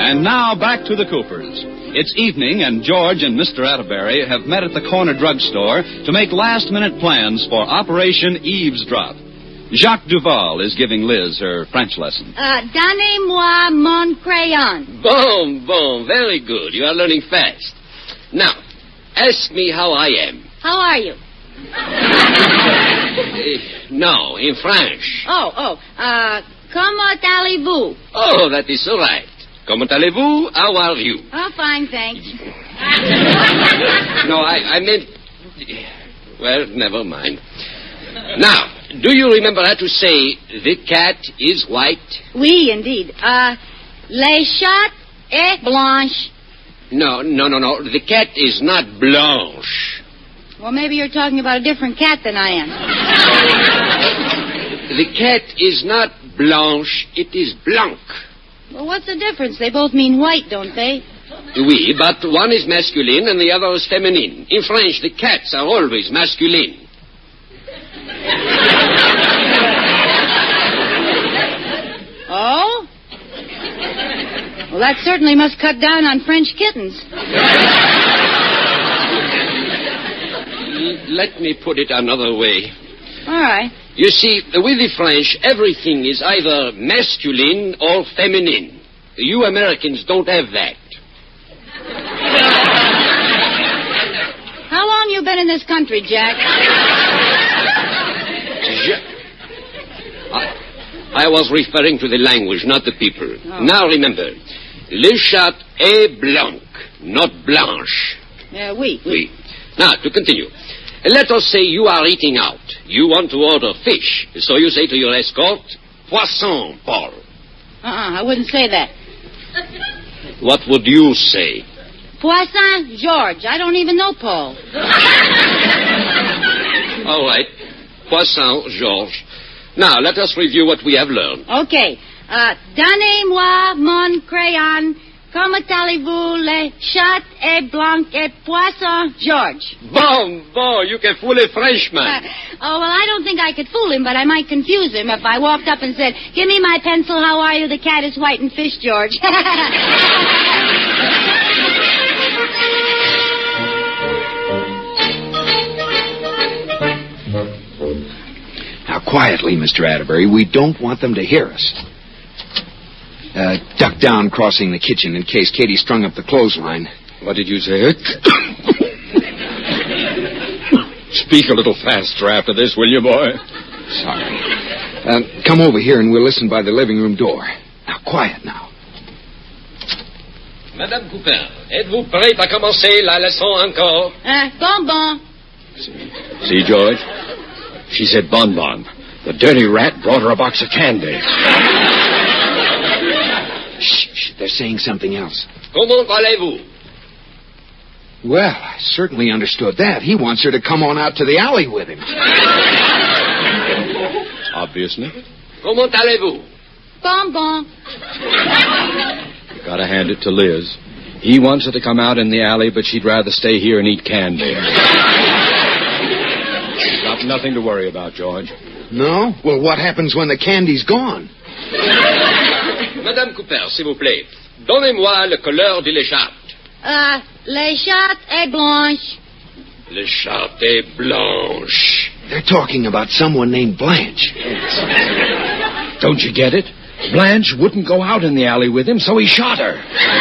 And now back to the Coopers. It's evening, and George and Mr. Atterbury have met at the corner drugstore to make last-minute plans for Operation Eavesdrop. Jacques Duval is giving Liz her French lesson. Donnez-moi mon crayon. Bon, very good. You are learning fast. Now, ask me how I am. How are you? No, in French. Comment allez-vous? Oh, that is all right. Comment allez-vous? How are you? Oh, fine, thanks. No, I meant... Well, never mind. Now, do you remember how to say the cat is white? Oui, indeed. Les chats est blanche. No. The cat is not blanche. Well, maybe you're talking about a different cat than I am. The cat is not blanche, it is blanc. Well, what's the difference? They both mean white, don't they? Oui, but one is masculine and the other is feminine. In French, the cats are always masculine. Oh? Well, that certainly must cut down on French kittens. Let me put it another way. All right. You see, with the French, everything is either masculine or feminine. You Americans don't have that. How long you been in this country, Jack? I was referring to the language, not the people. Oh. Now remember, le chat est blanc, not blanche. Oui. Now, to continue. Let us say you are eating out. You want to order fish. So you say to your escort, Poisson, Paul. I wouldn't say that. What would you say? Poisson, George. I don't even know Paul. All right. Poisson, Georges. Now, let us review what we have learned. Okay. Donnez-moi mon crayon. Comment allez-vous, les chats et blanc et poisson, George? Bon, you can fool a Frenchman. Well, I don't think I could fool him, but I might confuse him if I walked up and said, give me my pencil, how are you? The cat is white and fish, George. Now, quietly, Mr. Atterbury. We don't want them to hear us. Duck down crossing the kitchen in case Katie strung up the clothesline. What did you say? Speak a little faster after this, will you, boy? Sorry. Come over here and we'll listen by the living room door. Now, quiet now. Madame Cooper, êtes-vous prête à commencer la leçon encore? Bonbon. See, George? She said bonbon. The dirty rat brought her a box of candy. Shh, they're saying something else. Comment allez-vous? Well, I certainly understood that. He wants her to come on out to the alley with him. Obviously. Comment allez-vous? Bonbon. You gotta hand it to Liz. He wants her to come out in the alley, but she'd rather stay here and eat candy. Got nothing to worry about, George. No? Well, what happens when the candy's gone? Madame Cooper, s'il vous plaît. Donnez-moi le couleur de l'écharpe. Les chats et blanche. L'écharpe est blanche. They're talking about someone named Blanche. Don't you get it? Blanche wouldn't go out in the alley with him, so he shot her.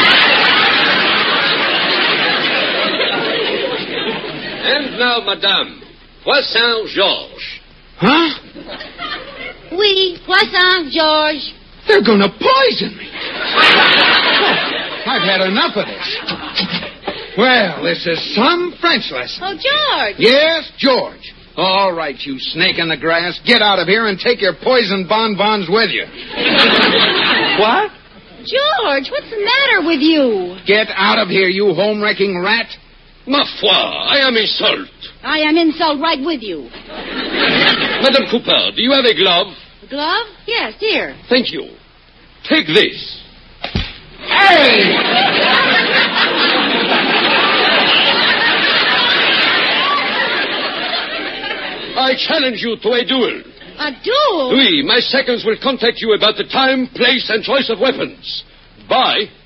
And now, madame, Poisson Georges. Huh? Oui, Poisson, George. They're going to poison me. I've had enough of this. Well, this is some French lesson. Oh, George. Yes, George. All right, you snake in the grass. Get out of here and take your poison bonbons with you. What? George, what's the matter with you? Get out of here, you home-wrecking rat. Ma foi, I am insult. I am insult right with you. Madame Cooper, do you have a glove? A glove? Yes, here. Thank you. Take this. Hey! I challenge you to a duel. A duel? Oui, my seconds will contact you about the time, place, and choice of weapons. Bye.